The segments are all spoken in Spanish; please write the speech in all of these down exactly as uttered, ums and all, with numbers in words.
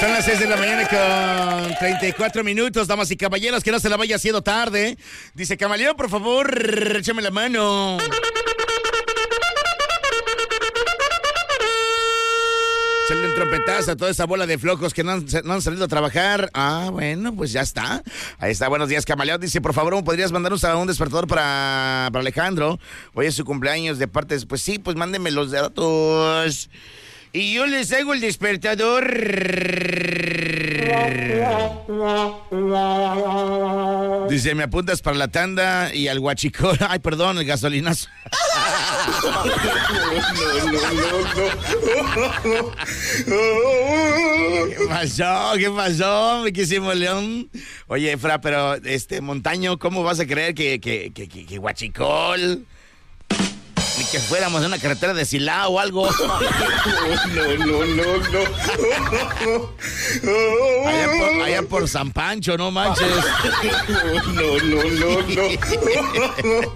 Son las seis de la mañana con treinta y cuatro minutos, damas y caballeros, que no se la vaya haciendo tarde. Dice, camaleón, por favor, échame la mano. Échale un trompetazo a toda esa bola de flojos que no han, no han salido a trabajar. Ah, bueno, pues ya está. Ahí está, buenos días, camaleón. Dice, por favor, ¿me podrías mandarnos a un despertador para, para Alejandro? Hoy es su cumpleaños de parte de... Pues sí, pues mándenme los datos. Y yo les hago el despertador. Dice, me apuntas para la tanda y al guachicol. Ay, perdón, el gasolinazo. No, no, no, no. ¿Qué pasó? ¿Qué pasó, mi quisimo León? Oye, Fra, pero este Montaño, ¿cómo vas a creer que, que, que, que, que guachicol? Ni que fuéramos en una carretera de Silao o algo. No, no, no, no. Allá por, allá por San Pancho, no manches. No, no, no, no.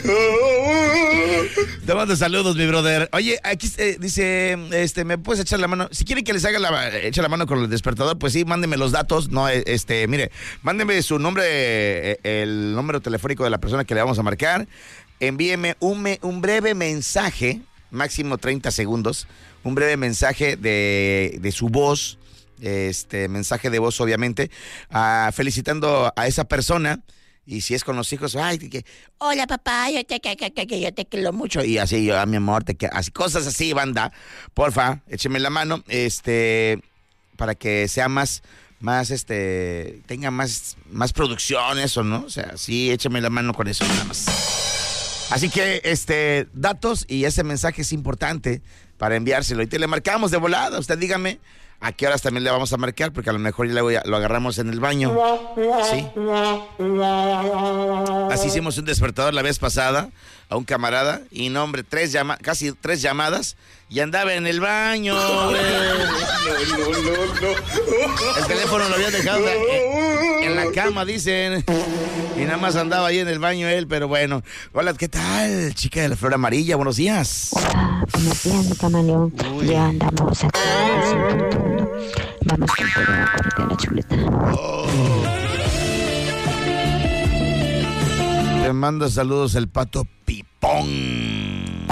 Te mando saludos, mi brother. Oye, aquí eh, dice, este, ¿me puedes echar la mano? Si quieren que les haga la, eche la mano con el despertador, pues sí, mándenme los datos. No, este, mire, mándenme su nombre, el número telefónico de la persona que le vamos a marcar. Envíeme un, un breve mensaje, máximo treinta segundos, un breve mensaje de, de su voz, este mensaje de voz obviamente, uh, felicitando a esa persona. Y si es con los hijos, ay, que, hola papá, yo te, que, que, que, yo te quiero mucho. Y así, yo, a mi amor, te quiero, así, cosas así, banda. Porfa, écheme la mano, este, para que sea más... más, este, tenga más, más producción, eso, ¿no? O sea, sí, échame la mano con eso, nada más. Así que, este, datos y ese mensaje es importante para enviárselo. Y te le marcamos de volada. Usted dígame a qué horas también le vamos a marcar, porque a lo mejor ya lo, lo agarramos en el baño. Sí. Así hicimos un despertador la vez pasada a un camarada. Y no, hombre, tres llama casi tres llamadas y andaba en el baño. No, no, no, no. El teléfono lo había dejado en, en la cama, dicen. Y nada más andaba ahí en el baño él, pero bueno. Hola, ¿qué tal, chica de la flor amarilla? Buenos días. Hola, buenos días, mi camaleón. Uy. Ya andamos aquí haciendo todo. Vamos con todo, acuérdate de la chuleta. Oh. Te manda saludos el pato Pipón.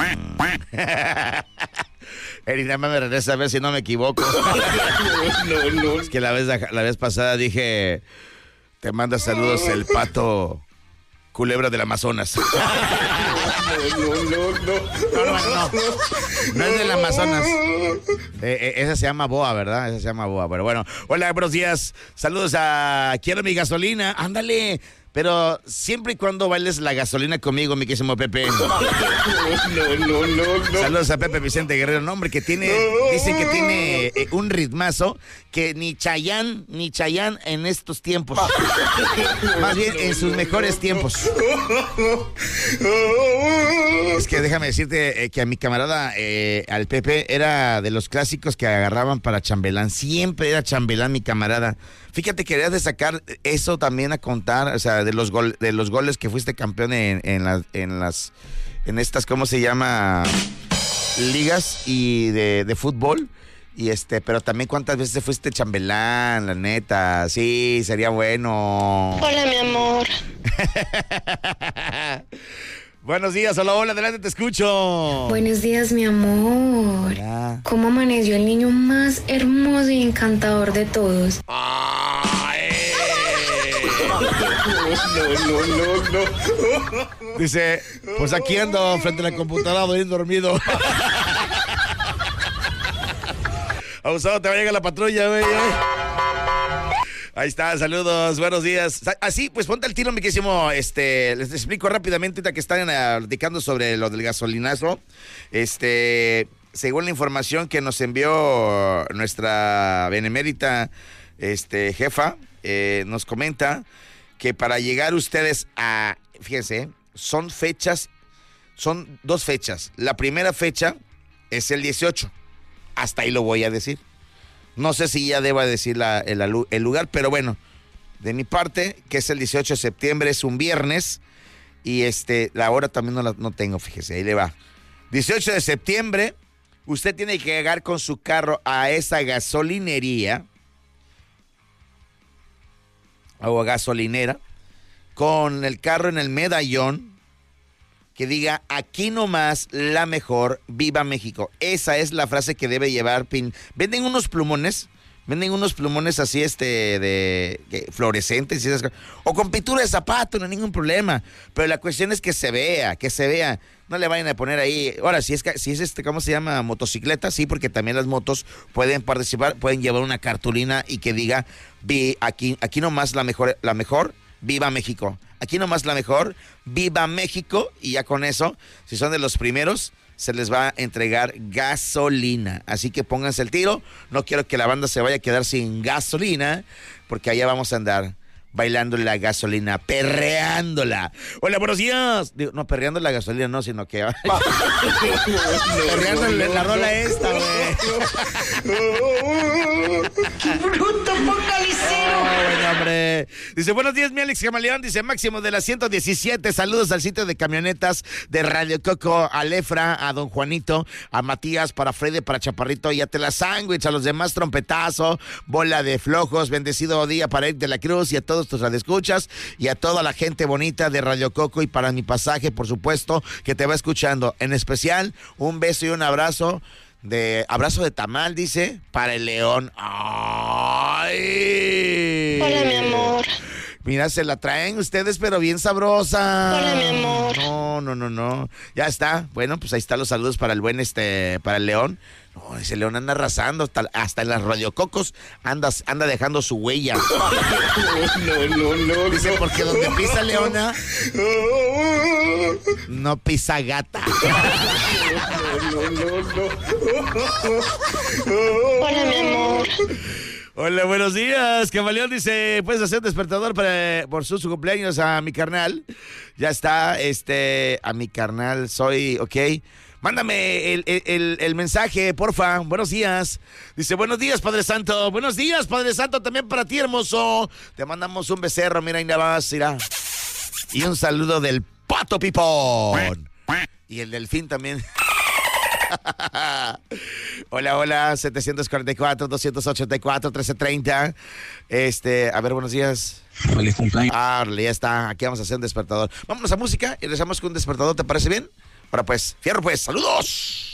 Eri, nada más me regresa a ver si no me equivoco. No, no. Es que la vez, la vez pasada dije... Te manda saludos el pato Culebra del Amazonas. No, no, no, no. No, no, no. No es del Amazonas. Eh, eh, esa se llama Boa, ¿verdad? Esa se llama Boa. Pero bueno, hola, buenos días. Saludos a Quiero mi gasolina. Ándale. Pero siempre y cuando bailes la gasolina conmigo, mi querido Pepe. No, no, no, no. Saludos a Pepe Vicente Guerrero. No, hombre, que tiene, dicen que tiene eh, un ritmazo que ni Chayán, ni Chayán en estos tiempos. Más bien en sus mejores tiempos. Es que déjame decirte eh, que a mi camarada, eh, al Pepe, era de los clásicos que agarraban para chambelán. Siempre era chambelán, mi camarada. Fíjate, querías de sacar eso también a contar, o sea, de los gol, de los goles que fuiste campeón en, en las, en las, en estas, ¿cómo se llama? Ligas y de, de fútbol. Y este, pero también cuántas veces fuiste chambelán, la neta. Sí, sería bueno. Hola, mi amor. Buenos días, hola, hola, adelante, te escucho. Buenos días, mi amor. Hola. ¿Cómo amaneció el niño más hermoso y encantador de todos? Ay. No, no, no, no. Dice, pues aquí ando frente a la computadora bien dormido. Abusado, te va a llegar la patrulla, güey. Ahí está, saludos, buenos días. Así, pues ponte al tiro, mi querísimo. Este, les explico rápidamente ahorita que están platicando sobre lo del gasolinazo. Este, según la información que nos envió nuestra benemérita este, jefa, eh, nos comenta que para llegar ustedes a, fíjense, son fechas, son dos fechas. La primera fecha es el dieciocho. Hasta ahí lo voy a decir. No sé si ya deba decir la, el, el lugar, pero bueno, de mi parte, que es el dieciocho de septiembre, es un viernes, y este, la hora también no la no tengo, fíjese, ahí le va. dieciocho de septiembre, usted tiene que llegar con su carro a esa gasolinería, o gasolinera con el carro en el medallón que diga, aquí nomás la mejor, viva México. Esa es la frase que debe llevar Pin. Venden unos plumones, venden unos plumones así, este, de, de fluorescentes, y esas cosas. O con pintura de zapato, no hay ningún problema. Pero la cuestión es que se vea, que se vea. No le vayan a poner ahí. Ahora, si es, si es este, ¿cómo se llama? Motocicleta, sí, porque también las motos pueden participar, pueden llevar una cartulina y que diga, vi, aquí, aquí nomás la mejor, la mejor, viva México. Aquí nomás la mejor, viva México. Y ya con eso, si son de los primeros, se les va a entregar gasolina. Así que pónganse el tiro. No quiero que la banda se vaya a quedar sin gasolina, porque allá vamos a andar bailando la gasolina, perreándola. Hola, buenos días. Digo, no, perreando la gasolina, no, sino que perreando la, la rola esta, güey. ¡Qué bruto, focalicero! Oh, bueno, hombre. Dice, buenos días, mi Alex Camaleón. Dice, Máximo de la ciento diecisiete. Saludos al sitio de camionetas de Radio Coco, a Lefra, a Don Juanito, a Matías, para Freddy, para Chaparrito y a Tela Sándwich, a los demás trompetazo, bola de flojos, bendecido día para Eric de la Cruz y a todos tus radioescuchas y a toda la gente bonita de Radio Coco y para mi pasaje, por supuesto, que te va escuchando. En especial, un beso y un abrazo de abrazo de tamal, dice, para el León. ¡Ay! Hola, mi amor. Mira, se la traen ustedes, pero bien sabrosa. Hola, mi amor. No, no, no, no. Ya está. Bueno, pues ahí están los saludos para el buen, este, para el León. No, ese León anda arrasando, hasta, hasta en las radiococos anda, anda dejando su huella. No, no, no, Dice, no. porque donde pisa Leona, no pisa gata. No, no, no. Hola, mi amor. Hola, buenos días. Camaleón dice, puedes hacer despertador para, por su, su cumpleaños a mi carnal. Ya está, este, a mi carnal soy, ok. Mándame el, el, el mensaje, porfa. Buenos días. Dice, buenos días, Padre Santo. Buenos días, Padre Santo, también para ti, hermoso. Te mandamos un becerro, mira, y nada más, mira. Y un saludo del Pato Pipón. Y el Delfín también. Hola, hola, setecientos cuarenta y cuatro, doscientos ochenta y cuatro, trece treinta. Este, a ver, buenos días. Feliz cumpleaños. Ah, ya está, aquí vamos a hacer un despertador. Vámonos a música y regresamos con un despertador, ¿te parece bien? Ahora pues, fierro pues, saludos.